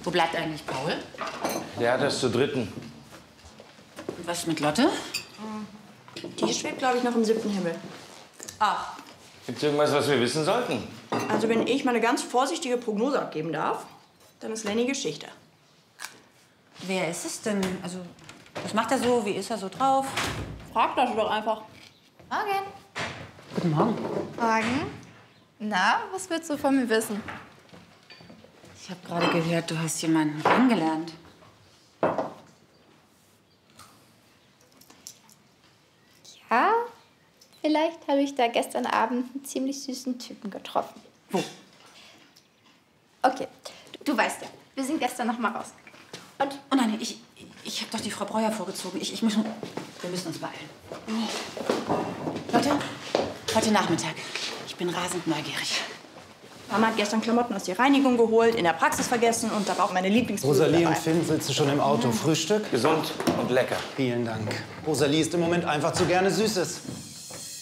Wo bleibt eigentlich Paul? Der hat das zu dritten. Und was mit Lotte? Die schwebt, glaube ich, noch im 7. Himmel. Ach. Gibt's irgendwas, was wir wissen sollten? Also wenn ich mal eine ganz vorsichtige Prognose abgeben darf, dann ist Lenny Geschichte. Wer ist es denn? Also, was macht er so? Wie ist er so drauf? Frag das doch einfach. Morgen. Guten Morgen. Morgen. Na, was willst du von mir wissen? Ich habe gerade gehört, du hast jemanden kennengelernt. Ja, vielleicht habe ich da gestern Abend einen ziemlich süßen Typen getroffen. Wo? Okay, du weißt ja, wir sind gestern noch mal raus. Und? Oh nein, ich habe doch die Frau Breuer vorgezogen. Wir müssen uns beeilen. Leute, heute Nachmittag. Ich bin rasend neugierig. Mama hat gestern Klamotten aus der Reinigung geholt, in der Praxis vergessen und da war auch meine Lieblingsbluse Rosalie dabei. und Finn sitzen schon im Auto. Frühstück? Gesund und lecker. Vielen Dank. Rosalie isst im Moment einfach zu gerne Süßes.